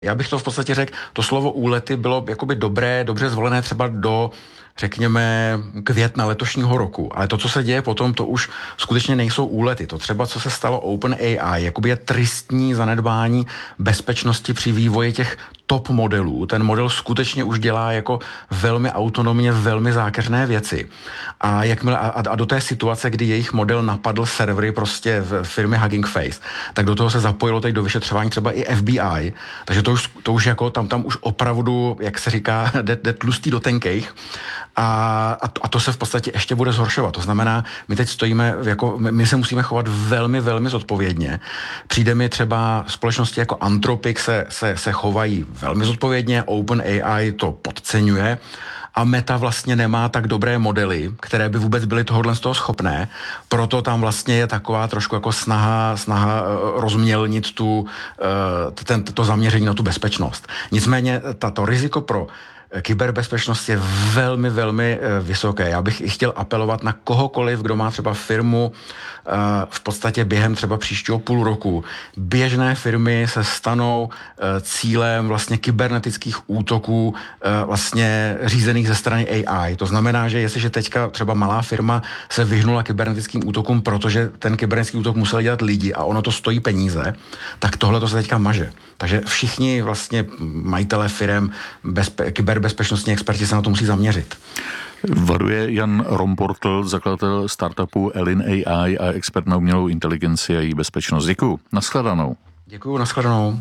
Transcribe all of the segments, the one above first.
Já bych to v podstatě řekl, to slovo úlety bylo jakoby dobré, dobře zvolené třeba do, řekněme, května letošního roku. Ale to, co se děje potom, to už skutečně nejsou úlety. To třeba, co se stalo OpenAI, jakoby je tristní zanedbání bezpečnosti při vývoji těch top modelů. Ten model skutečně už dělá jako velmi autonomně, velmi zákeřné věci. A, a do té situace, kdy jejich model napadl servery prostě v firmy Hugging Face, tak do toho se zapojilo teď do vyšetřování třeba i FBI. Takže to už jako tam už opravdu, jak se říká, jde tlustý do tenkejch. A to se v podstatě ještě bude zhoršovat. To znamená, my teď stojíme, jako, my se musíme chovat velmi, velmi zodpovědně. Přijde mi třeba společnosti jako Anthropic se chovají velmi zodpovědně, OpenAI to podceňuje a Meta vlastně nemá tak dobré modely, které by vůbec byly tohohle z toho schopné. Proto tam vlastně je taková trošku jako snaha rozmělnit to zaměření na tu bezpečnost. Nicméně to riziko pro kyberbezpečnost je velmi, velmi vysoké. Já bych i chtěl apelovat na kohokoliv, kdo má třeba firmu v podstatě během třeba příštího půl roku. Běžné firmy se stanou cílem vlastně kybernetických útoků vlastně řízených ze strany AI. To znamená, že jestliže teďka třeba malá firma se vyhnula kybernetickým útokům, protože ten kybernetický útok musel dělat lidi a ono to stojí peníze, tak tohle to se teďka maže. Takže všichni vlastně majitelé firem, kyberbezpečnostní experti se na to musí zaměřit. Varuje Jan Romportl, zakladatel startupu Elin AI a expert na umělou inteligenci a její bezpečnost. Děkuju. Naschledanou. Děkuju, naschledanou.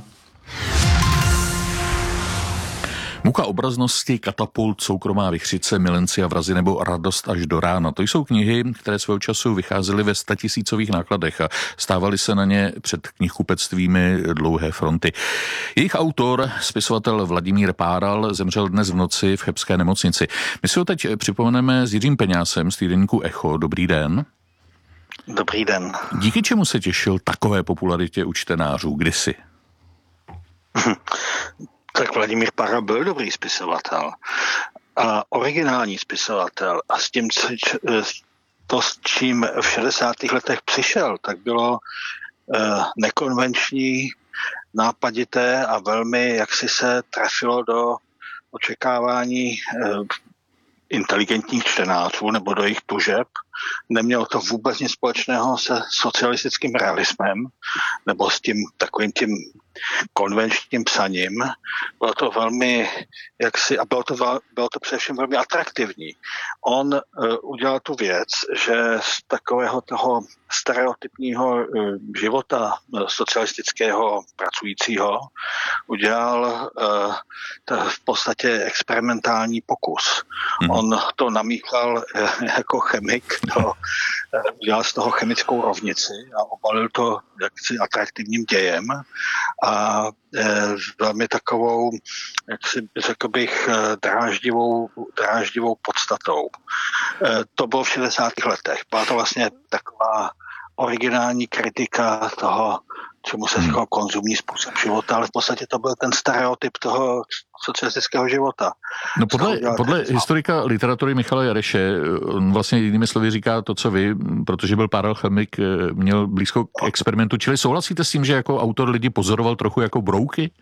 Muka obraznosti, Katapult, Soukromá vichřice, Milenci a vrazi nebo Radost až do rána. To jsou knihy, které svého času vycházely ve 100 000 nákladech a stávaly se na ně před knihkupectvími dlouhé fronty. Jejich autor, spisovatel Vladimír Páral, zemřel dnes v noci v chebské nemocnici. My si ho teď připomeneme s Jiřím Peňásem z týdeníku Echo. Dobrý den. Dobrý den. Díky čemu se těšil takové popularitě u čtenářů kdysi? Tak Vladimír Páral byl dobrý spisovatel a originální spisovatel a s tím, s čím v 60. letech přišel, tak bylo nekonvenční, nápadité a velmi jaksi se trefilo do očekávání inteligentních čtenářů nebo do jejich tužeb. Nemělo to vůbec nic společného se socialistickým realismem nebo s tím takovým tím konvenčním psaním. Bylo to velmi, a bylo to především velmi atraktivní. On udělal tu věc, že z takového toho stereotypního života socialistického pracujícího udělal v podstatě experimentální pokus. On to namíchal jako chemik, udělal z toho chemickou rovnici a obalil to jaksi atraktivním dějem a velmi takovou, řekl bych, dráždivou podstatou. To bylo v 60. letech. Byla to vlastně taková originální kritika toho, čemu se říkalo konzumní způsob života, ale v podstatě to byl ten stereotyp toho socialistického života. No podle historika literatury Michala Jareše, on vlastně jinými slovy říká to, co vy, protože byl Páral chemik, měl blízko k experimentu. Čili souhlasíte s tím, že jako autor lidi pozoroval trochu jako brouky?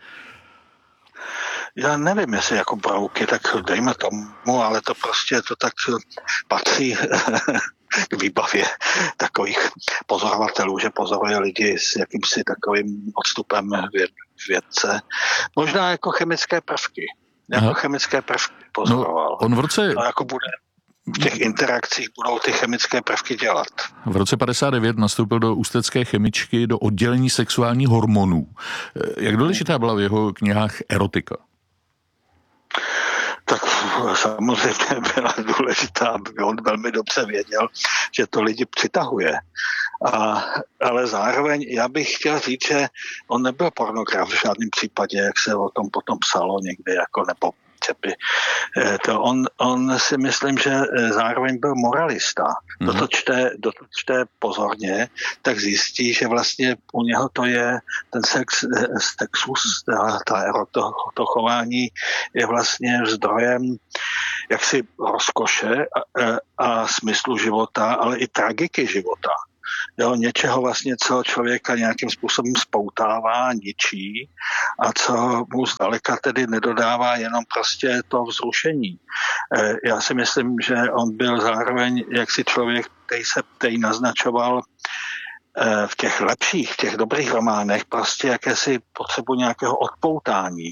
Já nevím, jestli jako brouky, tak dejme tomu, ale to prostě to tak patří k výbavě takových pozorovatelů, že pozoruje lidi s jakýmsi takovým odstupem vědce. Možná jako chemické prvky. Chemické prvky pozoroval. No, on v roce... No, jako bude v těch interakcích budou ty chemické prvky dělat. V roce 59 nastoupil do ústecké chemičky do oddělení sexuálních hormonů. Jak důležitá byla v jeho knihách erotika? Tak samozřejmě byla důležitá, aby on velmi dobře věděl, že to lidi přitahuje. Ale zároveň já bych chtěl říct, že on nebyl pornograf v žádném případě, jak se o tom potom psalo někde, jako nebo čepy. On si myslím, že zároveň byl moralista. Kdo to čte pozorně, tak zjistí, že vlastně u něho to je ten sexus, to chování je vlastně zdrojem jaksi rozkoše a smyslu života, ale i tragiky života. něčeho vlastně, co člověka nějakým způsobem spoutává, ničí a co mu zdaleka tedy nedodává jenom prostě to vzrušení. Já si myslím, že on byl zároveň jaksi člověk, který naznačoval v těch lepších, v těch dobrých románech prostě jakési potřebu nějakého odpoutání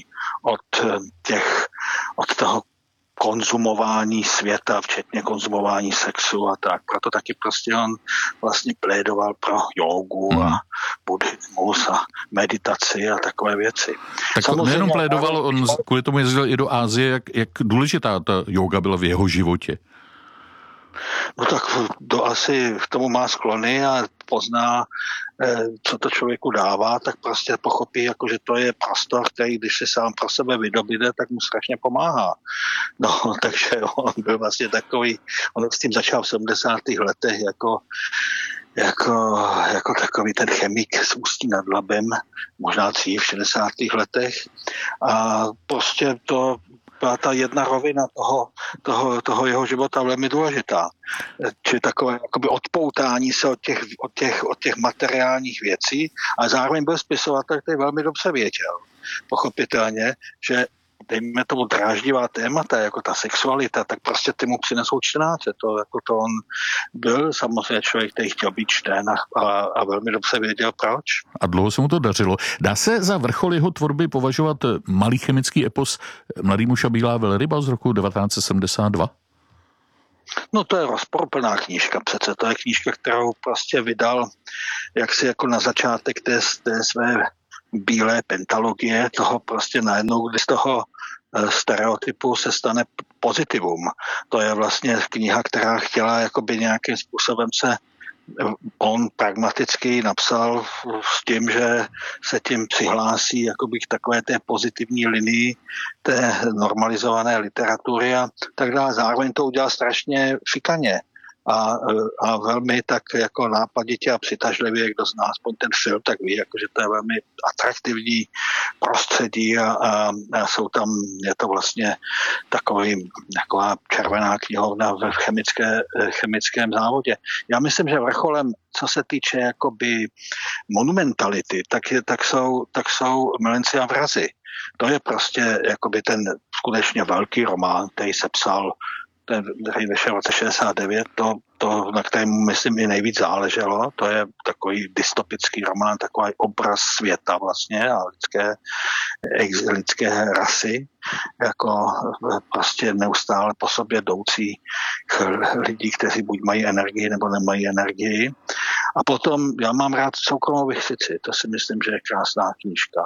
od toho konzumování světa, včetně konzumování sexu a tak. Proto taky prostě on vlastně plédoval pro jógu a buddhismus a meditaci a takové věci. Tak samozřejmě nejenom plédoval, on kvůli tomu jezdil i do Asie, jak důležitá ta jóga byla v jeho životě. No tak asi k tomu má sklony a pozná, co to člověku dává, tak prostě pochopí, jako, že to je prostor, který když si sám pro sebe vydobíde, tak mu strašně pomáhá. No, takže on byl vlastně takový, on s tím začal v 70. letech jako takový ten chemik z Ústí nad Labem, možná dřív v 60. letech. A prostě to byla ta jedna rovina toho jeho života velmi důležitá. Či takové jakoby odpoutání se od těch materiálních věcí, a zároveň byl spisovatel, který velmi dobře věděl, pochopitelně, že dejme tomu dráždivá témata, jako ta sexualita, tak prostě ty mu přinesou čtenáře. To on byl samozřejmě člověk, který chtěl být čten a velmi dobře věděl proč. A dlouho se mu to dařilo. Dá se za vrchol jeho tvorby považovat malý chemický epos Mladý muž a bílá velryba z roku 1972? No to je rozporuplná knížka přece. To je knížka, kterou prostě vydal jaksi jako na začátek té své bílé pentalogie, toho prostě najednou, kdy z toho stereotypu se stane pozitivum. To je vlastně kniha, která chtěla jakoby nějakým způsobem on pragmaticky napsal s tím, že se tím přihlásí jakoby k takové té pozitivní linii té normalizované literatury a tak dále. Zároveň to udělal strašně fikaně a velmi tak jako nápaditě a přitažlivě, kdo zná aspoň ten film, tak ví, jako, že to je velmi atraktivní prostředí a jsou tam, je to vlastně taková červená knihovna ve chemickém závodě. Já myslím, že vrcholem, co se týče jakoby monumentality, tak jsou Milenci a vrazi. To je prostě jakoby ten skutečně velký román, který se psal, který vyšel v roce 69, to, na kterém, myslím, i nejvíc záleželo. To je takový dystopický román, takový obraz světa vlastně a lidské rasy, jako prostě neustále po sobě jdoucí lidí, kteří buď mají energii nebo nemají energii. A potom já mám rád Soukromou vichřici, to si myslím, že je krásná knížka.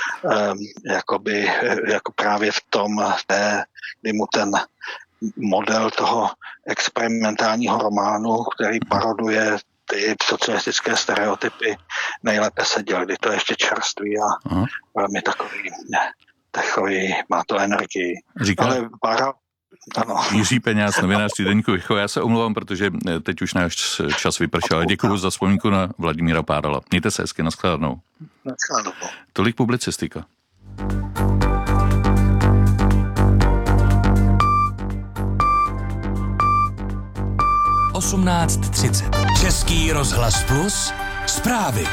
Jako právě v tom, kdy mu ten model toho experimentálního románu, který paroduje ty socialistické stereotypy, nejlépe seděl, kdy to je ještě čerstvý a velmi takový, má to energii. Říká, ale ano. Jiří Peňáz, novinář týdeníku Echo. Já se omlouvám, protože teď už náš čas vypršel. Děkuju za vzpomínku na Vladimíra Pádala. Mějte se hezky, nashledanou. Tolik publicistika. 18:30. Český rozhlas Plus. Zprávy.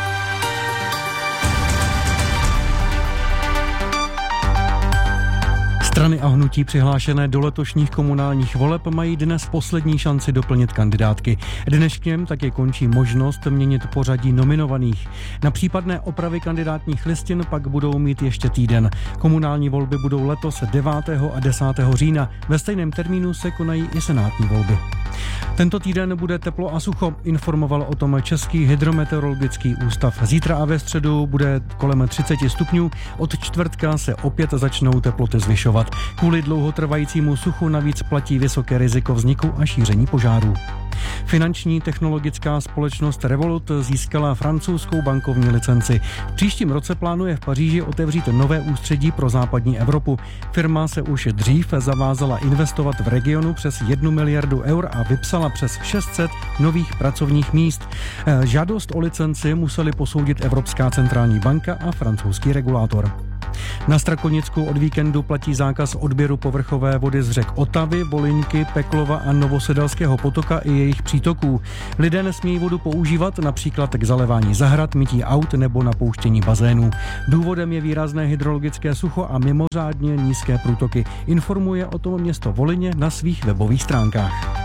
Strany a hnutí přihlášené do letošních komunálních voleb mají dnes poslední šanci doplnit kandidátky. Dneškem taky končí možnost měnit pořadí nominovaných. Na případné opravy kandidátních listin pak budou mít ještě týden. Komunální volby budou letos 9. a 10. října. Ve stejném termínu se konají i senátní volby. Tento týden bude teplo a sucho, informoval o tom Český hydrometeorologický ústav. Zítra a ve středu bude kolem 30 stupňů, od čtvrtka se opět začnou teploty zvyšovat. Kvůli dlouhotrvajícímu suchu navíc platí vysoké riziko vzniku a šíření požárů. Finanční technologická společnost Revolut získala francouzskou bankovní licenci. V příštím roce plánuje v Paříži otevřít nové ústředí pro západní Evropu. Firma se už dřív zavázala investovat v regionu přes 1 miliardu eur a vypsala přes 600 nových pracovních míst. Žádost o licenci museli posoudit Evropská centrální banka a francouzský regulátor. Na Strakonicku od víkendu platí zákaz odběru povrchové vody z řek Otavy, Volyňky, Peklova a Novosedalského potoka i jejich přítoků. Lidé nesmějí vodu používat například k zalévání zahrad, mytí aut nebo napouštění bazénů. Důvodem je výrazné hydrologické sucho a mimořádně nízké průtoky. Informuje o tom město Volyně na svých webových stránkách.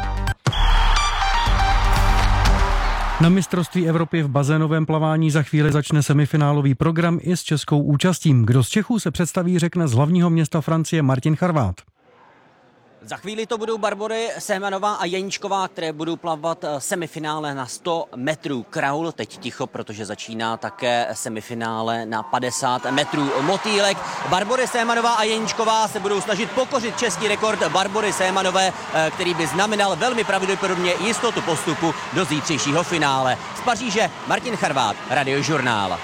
Na mistrovství Evropy v bazénovém plavání za chvíli začne semifinálový program i s českou účastí. Kdo z Čechů se představí, řekne z hlavního města Francie Martin Charvát. Za chvíli to budou Barbory Sehmanová a Janíčková, které budou plavat semifinále na 100 metrů kraul. Teď ticho, protože začíná také semifinále na 50 metrů motýlek. Barbory Sehmanová a Janíčková se budou snažit pokořit český rekord Barbory Sehmanové, který by znamenal velmi pravděpodobně jistotu postupu do zítřejšího finále. Z Paříže Martin Charvát, Radiožurnál.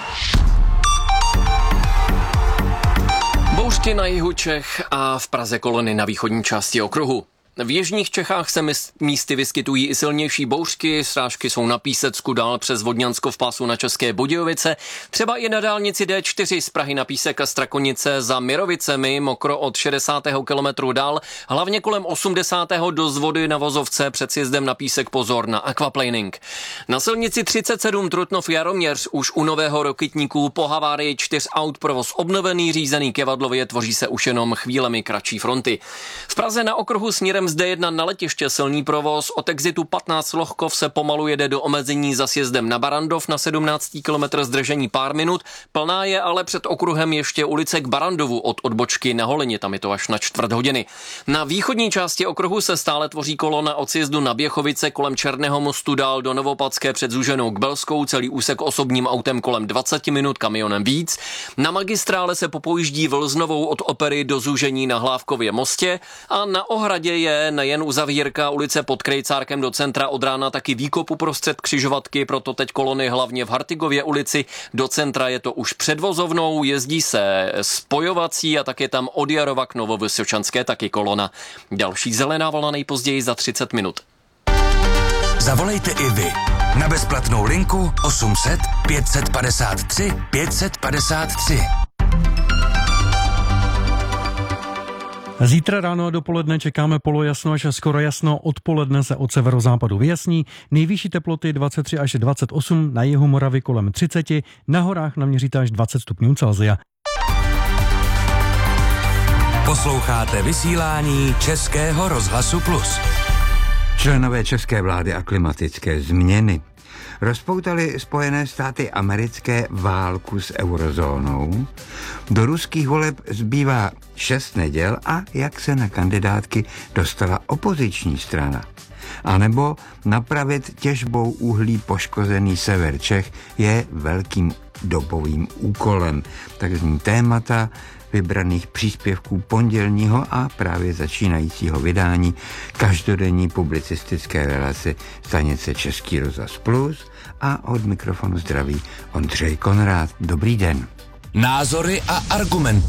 Bouřky na jihu Čech a v Praze kolony na východní části okruhu. V jižních Čechách se místy vyskytují i silnější bouřky, srážky jsou na Písecku, dál přes Vodňansko v pásu na České Budějovice, třeba i na dálnici D4 z Prahy na Písek a Strakonice za Mirovicemi, mokro od 60. kilometru dál, hlavně kolem 80. do Zvody na Vozovce před sjezdem na Písek pozor na aquaplaning. Na silnici 37 Trutnov Jaroměř už u Nového Rokytníku po havárii 4 aut provoz obnovený, řízený Kevadlově, tvoří se už jenom chvílemi kratší fronty. V Praze na okruhu směrem z D1 na letiště silný provoz, od exitu 15 Lohkov se pomalu jede do omezení za sjezdem na Barandov, na 17. kilometr zdržení pár minut, plná je ale před okruhem ještě ulice k Barandovu od odbočky na Holině, tam je to až na čtvrt hodiny. Na východní části okruhu se stále tvoří kolona od sjezdu na Běchovice kolem Černého mostu dál do Novopatské před Zúženou k Belskou, celý úsek osobním autem kolem 20 minut, kamionem víc. Na magistrále se popojíždí Vlznovou od Opery do Zúžení na Hlávkově mostě a na Ohradě je nejen uzavírka ulice pod Krejcárkem do centra od rána, taky výkop uprostřed křižovatky, proto teď kolony hlavně v Hartigově ulici. Do centra je to už před vozovnou, jezdí se spojovací a tak je tam od Jarova k Novovysočanské taky kolona. Další zelená vlna nejpozději za 30 minut. Zavolejte i vy na bezplatnou linku 800 553 553. Zítra ráno a dopoledne čekáme polojasno až skoro jasno, odpoledne se od severozápadu vyjasní, nejvyšší teploty 23 až 28, na jihu Moravy kolem 30, na horách naměříte až 20 stupňů Celsia. Posloucháte vysílání Českého rozhlasu Plus. Členové české vlády a klimatické změny rozpoutali Spojené státy americké válku s eurozónou. Do ruských voleb zbývá 6 neděl a jak se na kandidátky dostala opoziční strana. A nebo napravit těžbou uhlí poškozený sever Čech je velkým dobovým úkolem. Tak zní témata vybraných příspěvků pondělního a právě začínajícího vydání každodenní publicistické relace stanice Český rozhlas Plus a od mikrofonu zdraví Ondřej Konrád. Dobrý den. Názory a argumenty.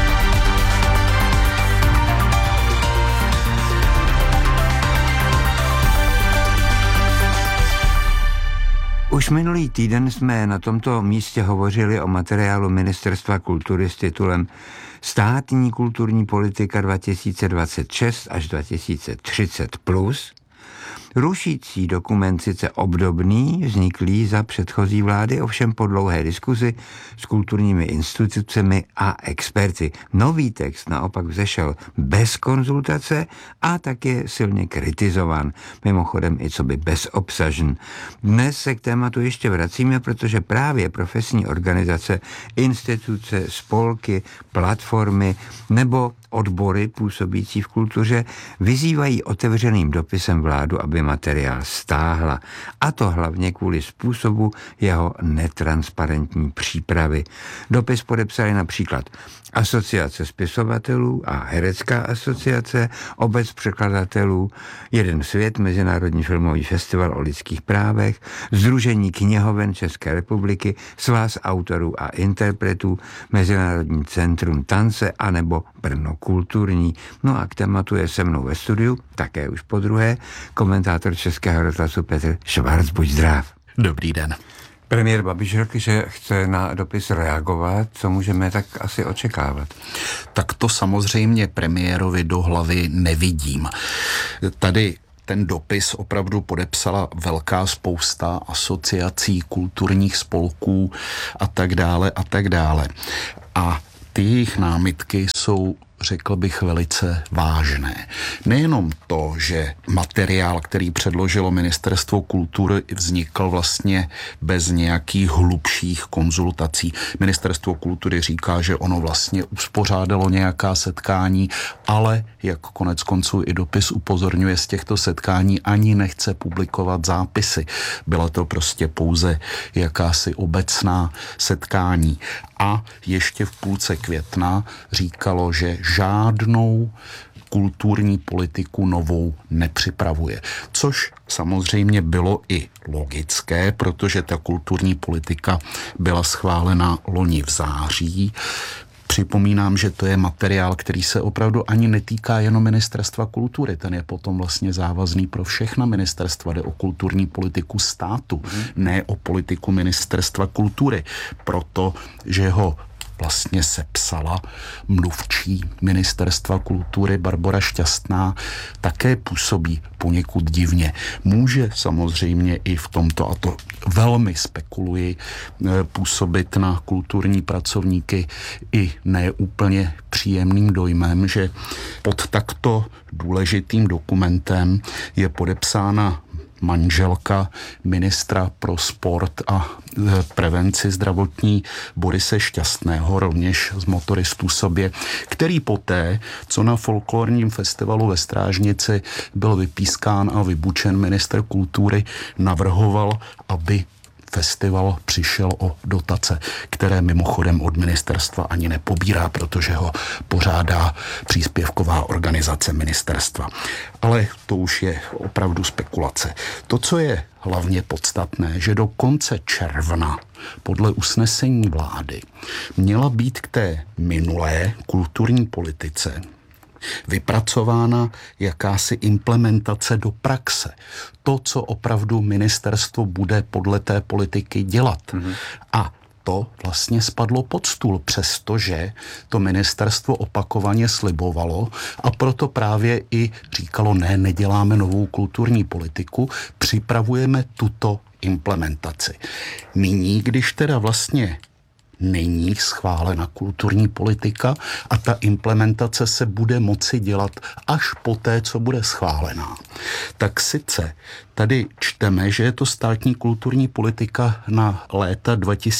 Už minulý týden jsme na tomto místě hovořili o materiálu Ministerstva kultury s titulem Státní kulturní politika 2026 až 2030 plus. Rušící dokument sice obdobný, vzniklý za předchozí vlády, ovšem po dlouhé diskuzi s kulturními institucemi a experty. Nový text naopak vzešel bez konzultace a tak je silně kritizován, mimochodem i co by bezobsažen. Dnes se k tématu ještě vracíme, protože právě profesní organizace, instituce, spolky, platformy nebo odbory působící v kultuře vyzývají otevřeným dopisem vládu, aby materiál stáhla. A to hlavně kvůli způsobu jeho netransparentní přípravy. Dopis podepsali například Asociace spisovatelů a Herecká asociace, Obec překladatelů, Jeden svět, Mezinárodní filmový festival o lidských právech, Sdružení knihoven České republiky, Svaz autorů a interpretů, Mezinárodní centrum tance a nebo Brno kulturní. No a k tématu je se mnou ve studiu, také už po druhé, komentátor Českého rozhlasu Petr Švarc. Buď zdrav. Dobrý den. Premiér Babiš řekl, že chce na dopis reagovat. Co můžeme tak asi očekávat? Tak to samozřejmě premiérovi do hlavy nevidím. Tady ten dopis opravdu podepsala velká spousta asociací, kulturních spolků a tak dále a tak dále. A ty jejich námitky jsou, řekl bych, velice vážné. Nejenom to, že materiál, který předložilo Ministerstvo kultury, vznikl vlastně bez nějakých hlubších konzultací. Ministerstvo kultury říká, že ono vlastně uspořádalo nějaká setkání, ale jak konec konců i dopis upozorňuje, z těchto setkání ani nechce publikovat zápisy. Byla to prostě pouze jakási obecná setkání. A ještě v půlce května říkalo, že žádnou kulturní politiku novou nepřipravuje. Což samozřejmě bylo i logické, protože ta kulturní politika byla schválena loni v září. Připomínám, že to je materiál, který se opravdu ani netýká jenom Ministerstva kultury. Ten je potom vlastně závazný pro všechna ministerstva. Jde o kulturní politiku státu, ne o politiku Ministerstva kultury. Protože ho vlastně sepsala mluvčí Ministerstva kultury Barbora Šťastná, také působí poněkud divně. Může samozřejmě i v tomto, a to velmi spekuluji, působit na kulturní pracovníky i neúplně příjemným dojmem, že pod takto důležitým dokumentem je podepsána manželka ministra pro sport a prevenci zdravotní Borise Šťastného, rovněž z Motoristů sobě, který poté, co na folklorním festivalu ve Strážnici byl vypískán a vybučen ministr kultury, navrhoval, aby festival přišel o dotace, které mimochodem od ministerstva ani nepobírá, protože ho pořádá příspěvková organizace ministerstva. Ale to už je opravdu spekulace. To, co je hlavně podstatné, že do konce června podle usnesení vlády měla být k té minulé kulturní politice vypracována jakási implementace do praxe. To, co opravdu ministerstvo bude podle té politiky dělat. A to vlastně spadlo pod stůl, přestože to ministerstvo opakovaně slibovalo a proto právě i říkalo, ne, neděláme novou kulturní politiku, připravujeme tuto implementaci. Nyní, když teda vlastně není schválena kulturní politika a ta implementace se bude moci dělat až poté, co bude schválená. Tak sice tady čteme, že je to státní kulturní politika na léta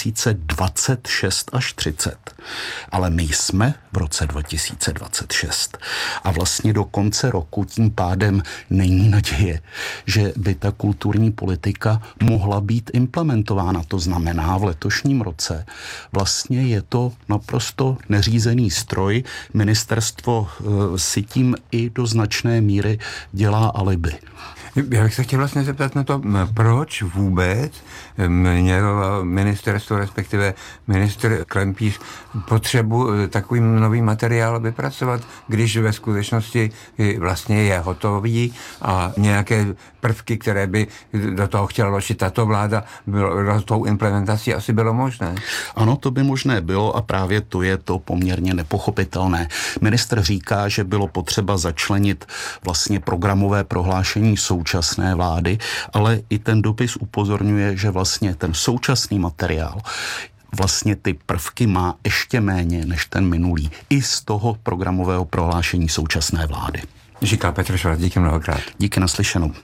2026 až 30. Ale my jsme v roce 2026. A vlastně do konce roku tím pádem není naděje, že by ta kulturní politika mohla být implementována. To znamená, v letošním roce vlastně je to naprosto neřízený stroj. Ministerstvo si tím i do značné míry dělá alibi. Já bych se chtěl vlastně zeptat na to, proč vůbec měl ministerstvo, respektive ministr Klempíš, potřebu takový nový materiál vypracovat, když ve skutečnosti vlastně je hotový a nějaké prvky, které by do toho chtěla vložit tato vláda, bylo tou implementací asi bylo možné. Ano, to by možné bylo a právě to je to poměrně nepochopitelné. Ministr říká, že bylo potřeba začlenit vlastně programové prohlášení současné vlády, ale i ten dopis upozorňuje, že vlastně ten současný materiál vlastně ty prvky má ještě méně než ten minulý. I z toho programového prohlášení současné vlády. Říká Petr Švarc, díky mnohokrát. Díky, naslyšenou.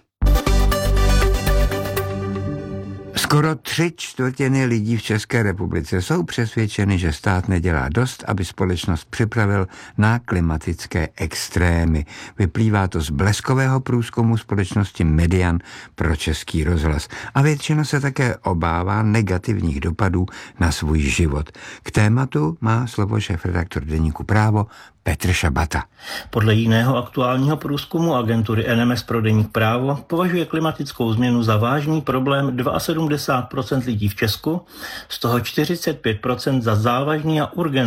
Skoro 3/4 lidí v České republice jsou přesvědčeny, že stát nedělá dost, aby společnost připravil na klimatické extrémy. Vyplývá to z bleskového průzkumu společnosti Median pro Český rozhlas. A většina se také obává negativních dopadů na svůj život. K tématu má slovo šéfredaktor deníku Právo Petr Šabata. Podle jiného aktuálního průzkumu agentury NMS pro deník Právo považuje klimatickou změnu za vážný problém 72% lidí v Česku, z toho 45% za závažný a urgentní.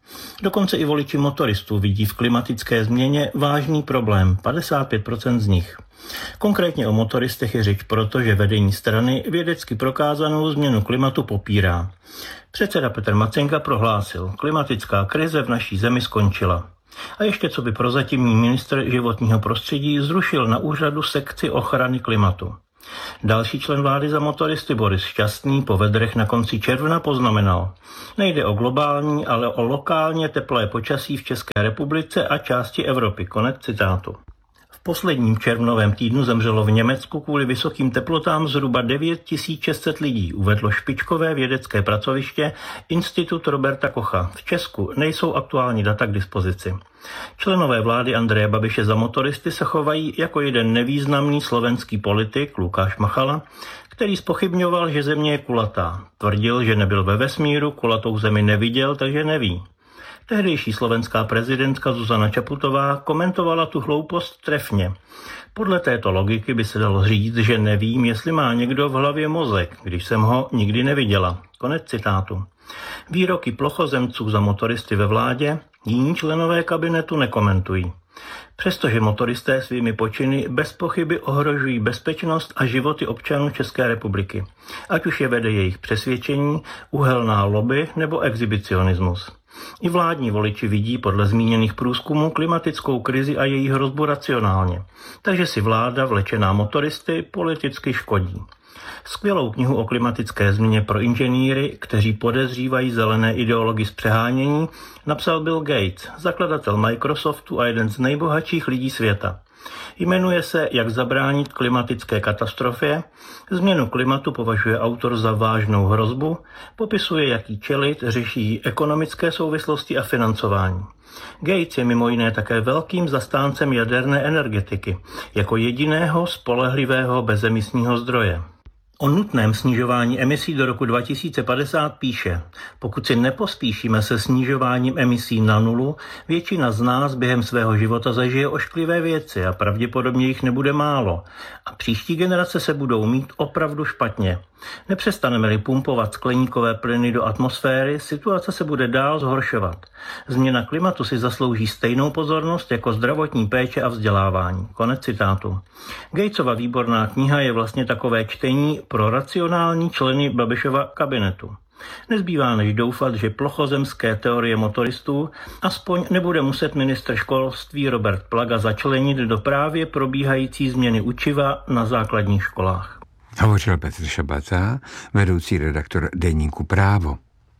Dokonce i voliči motoristů vidí v klimatické změně vážný problém, 55% z nich. Konkrétně o motoristech je řeč proto, že vedení strany vědecky prokázanou změnu klimatu popírá. Předseda Petr Macenka prohlásil, klimatická krize v naší zemi skončila. A ještě co by prozatímní ministr životního prostředí zrušil na úřadu sekci ochrany klimatu. Další člen vlády za motoristy Boris Šťastný po vedrech na konci června poznamenal, nejde o globální, ale o lokálně teplé počasí v České republice a části Evropy. Konec citátu. V posledním červnovém týdnu zemřelo v Německu kvůli vysokým teplotám zhruba 9600 lidí, uvedlo špičkové vědecké pracoviště Institut Roberta Kocha. V Česku nejsou aktuální data k dispozici. Členové vlády Andreje Babiše za motoristy se chovají jako jeden nevýznamný slovenský politik Lukáš Machala, který zpochybňoval, že země je kulatá. Tvrdil, že nebyl ve vesmíru, kulatou zemi neviděl, takže neví. Tehdejší slovenská prezidentka Zuzana Čaputová komentovala tu hloupost trefně. Podle této logiky by se dalo říct, že nevím, jestli má někdo v hlavě mozek, když jsem ho nikdy neviděla. Konec citátu. Výroky plochozemců za motoristy ve vládě jiní členové kabinetu nekomentují. Přestože motoristé svými počiny bez pochyby ohrožují bezpečnost a životy občanů České republiky, ať už je vede jejich přesvědčení, uhelná lobby nebo exhibicionismus. I vládní voliči vidí podle zmíněných průzkumů klimatickou krizi a její hrozbu racionálně, takže si vláda vlečená motoristy politicky škodí. Skvělou knihu o klimatické změně pro inženýry, kteří podezřívají zelené ideology z přehánění, napsal Bill Gates, zakladatel Microsoftu a jeden z nejbohatších lidí světa. Jmenuje se Jak zabránit klimatické katastrofě, změnu klimatu považuje autor za vážnou hrozbu, popisuje, jaký čelit, řeší ekonomické souvislosti a financování. Gates je mimo jiné také velkým zastáncem jaderné energetiky, jako jediného spolehlivého bezemisního zdroje. O nutném snižování emisí do roku 2050 píše, pokud si nepospíšíme se snižováním emisí na nulu, většina z nás během svého života zažije ošklivé věci a pravděpodobně jich nebude málo. A příští generace se budou mít opravdu špatně. Nepřestaneme-li pumpovat skleníkové plyny do atmosféry, situace se bude dál zhoršovat. Změna klimatu si zaslouží stejnou pozornost jako zdravotní péče a vzdělávání. Konec citátu. Gatesova výborná kniha je vlastně takové čtení pro racionální členy Babišova kabinetu. Nezbývá než doufat, že plochozemské teorie motoristů aspoň nebude muset ministr školství Robert Plaga začlenit do právě probíhající změny učiva na základních školách. Hovořil Petr Šabata, vedoucí redaktor deníku Právo.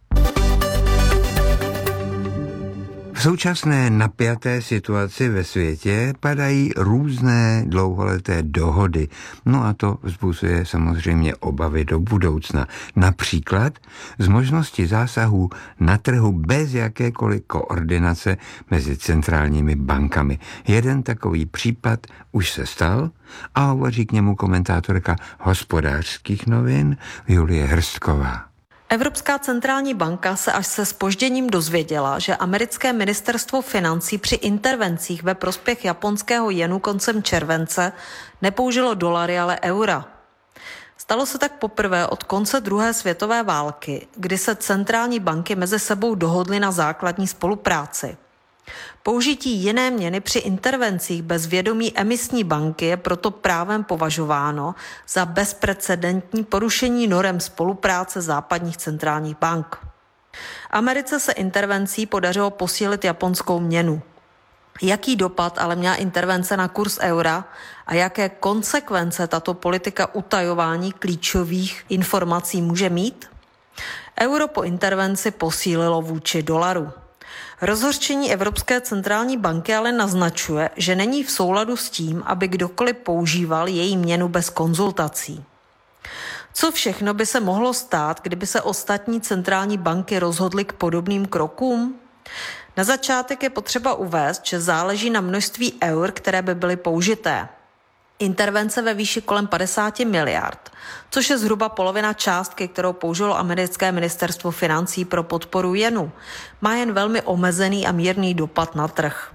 V současné napjaté situaci ve světě padají různé dlouholeté dohody. No a to vzbuzuje samozřejmě obavy do budoucna. Například z možnosti zásahů na trhu bez jakékoliv koordinace mezi centrálními bankami. Jeden takový případ už se stal a hovoří k němu komentátorka Hospodářských novin Julie Hrstková. Evropská centrální banka se až se zpožděním dozvěděla, že americké ministerstvo financí při intervencích ve prospěch japonského jenu koncem července nepoužilo dolary, ale eura. Stalo se tak poprvé od konce druhé světové války, kdy se centrální banky mezi sebou dohodly na základní spolupráci. Použití jiné měny při intervencích bez vědomí emisní banky je proto právem považováno za bezprecedentní porušení norem spolupráce západních centrálních bank. Americe se intervencí podařilo posílit japonskou měnu. Jaký dopad ale měla intervence na kurz eura a jaké konsekvence tato politika utajování klíčových informací může mít? Euro po intervenci posílilo vůči dolaru. Rozhořčení Evropské centrální banky ale naznačuje, že není v souladu s tím, aby kdokoliv používal její měnu bez konzultací. Co všechno by se mohlo stát, kdyby se ostatní centrální banky rozhodly k podobným krokům? Na začátek je potřeba uvést, že záleží na množství eur, které by byly použité. Intervence ve výši kolem 50 miliard, což je zhruba polovina částky, kterou použilo americké ministerstvo financí pro podporu jenu, má jen velmi omezený a mírný dopad na trh.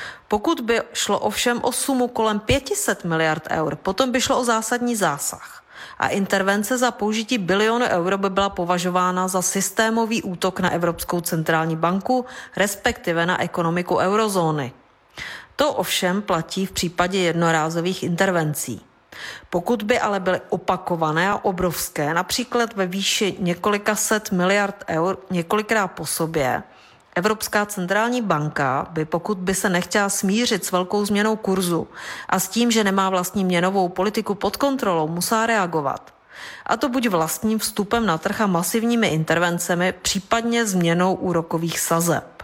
Pokud by šlo ovšem o sumu kolem 500 miliard eur, potom by šlo o zásadní zásah. A intervence za použití bilionu euro by byla považována za systémový útok na Evropskou centrální banku, respektive na ekonomiku eurozóny. To ovšem platí v případě jednorázových intervencí. Pokud by ale byly opakované a obrovské, například ve výši několika set miliard eur několikrát po sobě, Evropská centrální banka by, pokud by se nechtěla smířit s velkou změnou kurzu a s tím, že nemá vlastní měnovou politiku pod kontrolou, musela reagovat. A to buď vlastním vstupem na trh a masivními intervencemi, případně změnou úrokových sazeb.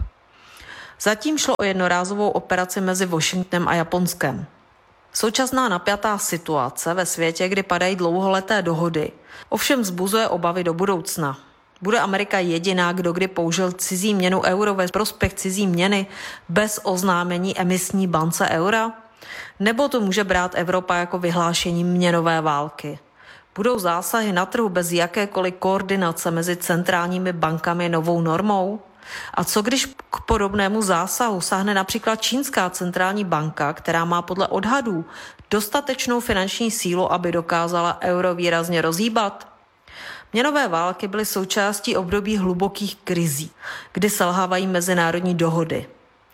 Zatím šlo o jednorázovou operaci mezi Washingtonem a Japonskem. Současná napjatá situace ve světě, kdy padají dlouholeté dohody, ovšem vzbuzuje obavy do budoucna. Bude Amerika jediná, kdo kdy použil cizí měnu euro ve prospěch cizí měny bez oznámení emisní bance eura? Nebo to může brát Evropa jako vyhlášení měnové války? Budou zásahy na trhu bez jakékoliv koordinace mezi centrálními bankami novou normou? A co když k podobnému zásahu sáhne například čínská centrální banka, která má podle odhadů dostatečnou finanční sílu, aby dokázala euro výrazně rozhýbat? Měnové války byly součástí období hlubokých krizí, kdy selhávají mezinárodní dohody.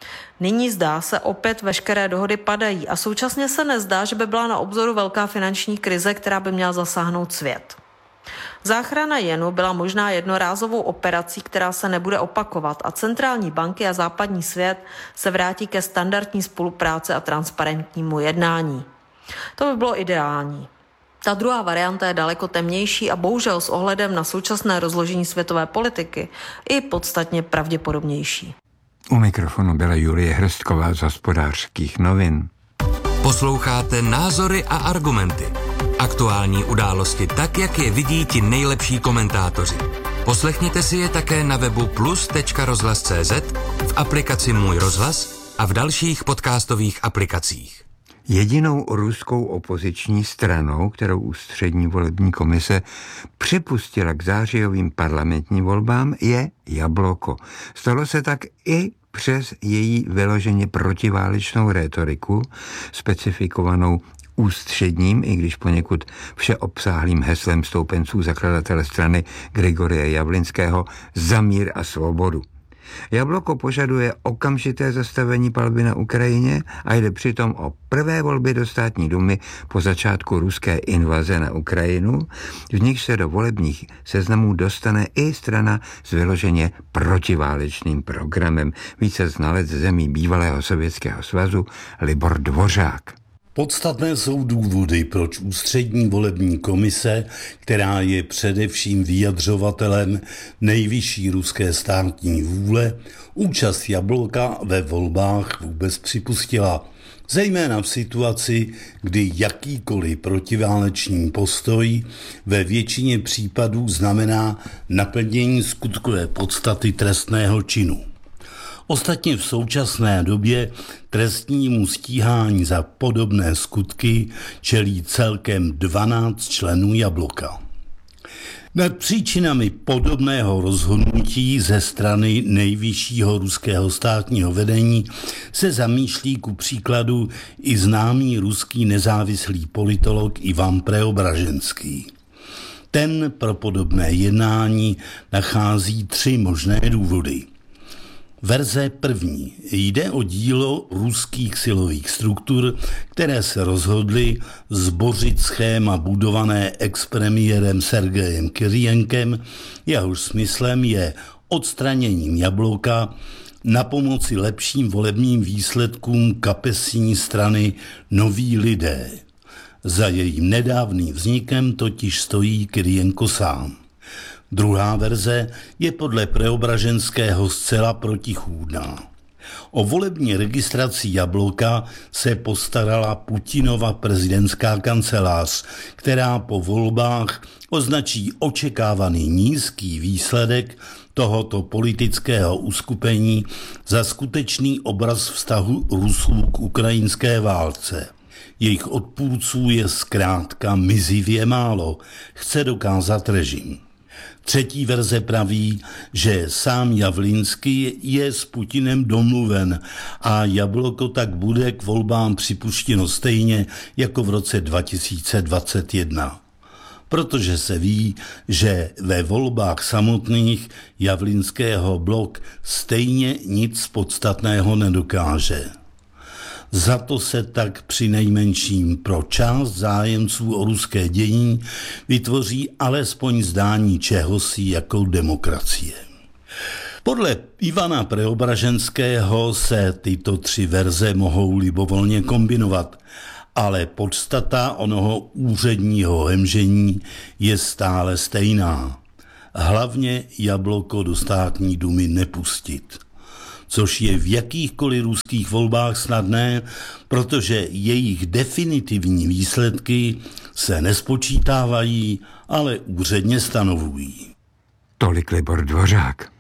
Nyní zdá se opět veškeré dohody padají a současně se nezdá, že by byla na obzoru velká finanční krize, která by měla zasáhnout svět. Záchrana jenu byla možná jednorázovou operací, která se nebude opakovat a centrální banky a západní svět se vrátí ke standardní spolupráci a transparentnímu jednání. To by bylo ideální. Ta druhá varianta je daleko temnější a bohužel s ohledem na současné rozložení světové politiky i podstatně pravděpodobnější. U mikrofonu byla Julie Hrstková z Hospodářských novin. Posloucháte Názory a argumenty. Aktuální události tak, jak je vidí ti nejlepší komentátoři. Poslechněte si je také na webu plus.rozhlas.cz, v aplikaci Můj rozhlas a v dalších podcastových aplikacích. Jedinou ruskou opoziční stranou, kterou Ústřední volební komise připustila k zářijovým parlamentním volbám, je Jabloko. Stalo se tak i přes její vyloženě protiválečnou rétoriku, specifikovanou ústředním, i když poněkud všeobsáhlým heslem stoupenců zakladatele strany Grigoria Javlinského za mír a svobodu. Jabloko požaduje okamžité zastavení palby na Ukrajině a jde přitom o prvé volby do státní dumy po začátku ruské invaze na Ukrajinu, v nich se do volebních seznamů dostane i strana s vyloženě protiválečným programem. Více znalec zemí bývalého Sovětského svazu Libor Dvořák. Podstatné jsou důvody, proč Ústřední volební komise, která je především vyjadřovatelem nejvyšší ruské státní vůle, účast Jablka ve volbách vůbec připustila. Zejména v situaci, kdy jakýkoliv protiválečný postoj ve většině případů znamená naplnění skutkové podstaty trestného činu. Ostatně v současné době trestnímu stíhání za podobné skutky čelí celkem 12 členů Jabloka. Nad příčinami podobného rozhodnutí ze strany nejvyššího ruského státního vedení se zamýšlí ku příkladu i známý ruský nezávislý politolog Ivan Preobraženský. Ten pro podobné jednání nachází 3 možné důvody. Verze první. Jde o dílo ruských silových struktur, které se rozhodly zbořit schéma budované expremiérem Sergejem Kirijenkem, jehož smyslem je odstraněním Jabloka na pomoci lepším volebním výsledkům kapesní strany Noví lidé. Za jejím nedávným vznikem totiž stojí Kirijenko sám. Druhá verze je podle Preobraženského zcela protichůdná. O volební registraci Jabloka se postarala Putinova prezidentská kancelář, která po volbách označí očekávaný nízký výsledek tohoto politického uskupení za skutečný obraz vztahu Rusů k ukrajinské válce. Jejich odpůrců je zkrátka mizivě málo, chce dokázat režim. Třetí verze praví, že sám Javlinský je s Putinem domluven a Jabloko tak bude k volbám připuštěno stejně jako v roce 2021. protože se ví, že ve volbách samotných Javlinského blok stejně nic podstatného nedokáže. Za to se tak přinejmenším pro část zájemců o ruské dění vytvoří alespoň zdání čehosi jako demokracie. Podle Ivana Preobraženského se tyto 3 verze mohou libovolně kombinovat, ale podstata onoho úředního hemžení je stále stejná. Hlavně jablko do státní dumy nepustit. Což je v jakýchkoliv ruských volbách snadné, protože jejich definitivní výsledky se nespočítávají, ale úředně stanovují. Tolik Libor Dvořák.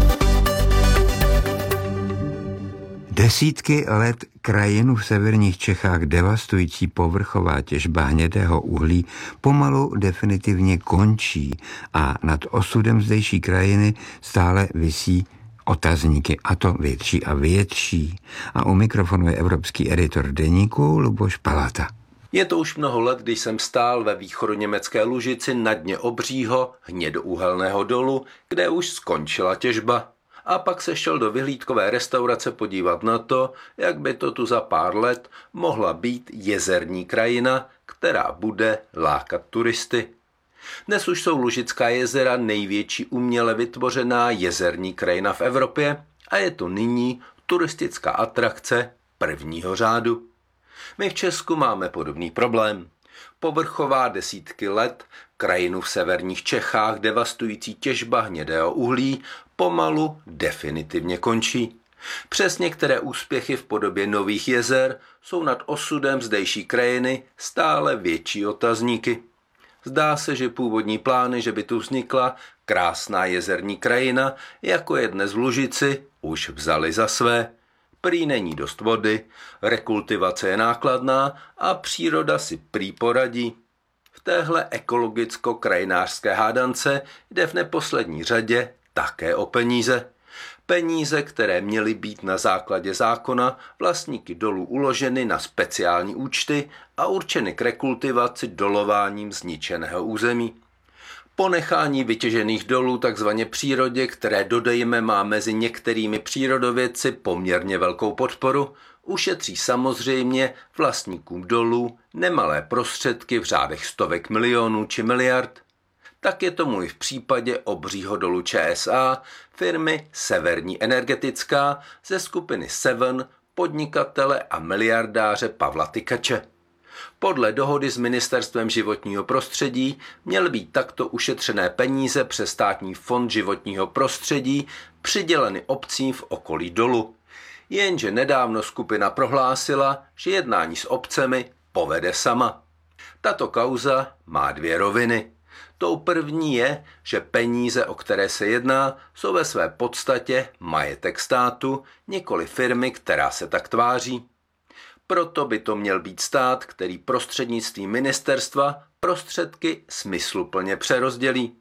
Desítky let krajinu v severních Čechách devastující povrchová těžba hnědého uhlí pomalu definitivně končí a nad osudem zdejší krajiny stále visí otazníky, a to větší a větší. A u mikrofonu je evropský editor deníku Luboš Palata. Je to už mnoho let, když jsem stál ve východoněmecké Lužici na dně obřího hnědouhelného dolu, kde už skončila těžba. A pak se šel do vyhlídkové restaurace podívat na to, jak by to tu za pár let mohla být jezerní krajina, která bude lákat turisty. Dnes už jsou Lužická jezera největší uměle vytvořená jezerní krajina v Evropě a je to nyní turistická atrakce prvního řádu. My v Česku máme podobný problém. Povrchová desítky let krajinu v severních Čechách devastující těžba hnědého uhlí pomalu definitivně končí. Přes některé úspěchy v podobě nových jezer jsou nad osudem zdejší krajiny stále větší otazníky. Zdá se, že původní plány, že by tu vznikla krásná jezerní krajina, jako je dnes v Lužici, už vzali za své. Prý není dost vody, rekultivace je nákladná a příroda si prý poradí. V téhle ekologicko-krajinářské hádance jde v neposlední řadě také o peníze. Peníze, které měly být na základě zákona vlastníky dolů uloženy na speciální účty a určeny k rekultivaci dolováním zničeného území. Ponechání vytěžených dolů takzvaně přírodě, které dodejme má mezi některými přírodovědci poměrně velkou podporu, ušetří samozřejmě vlastníkům dolů nemalé prostředky v řádech stovek milionů či miliard. Tak je tomu i v případě obřího dolu ČSA, firmy Severní energetická ze skupiny Seven, podnikatele a miliardáře Pavla Tykače. Podle dohody s Ministerstvem životního prostředí měly být takto ušetřené peníze přes Státní fond životního prostředí přiděleny obcím v okolí dolu. Jenže nedávno skupina prohlásila, že jednání s obcemi povede sama. Tato kauza má 2 roviny. Tou první je, že peníze, o které se jedná, jsou ve své podstatě majetek státu, nikoli firmy, která se tak tváří. Proto by to měl být stát, který prostřednictvím ministerstva prostředky smysluplně přerozdělí.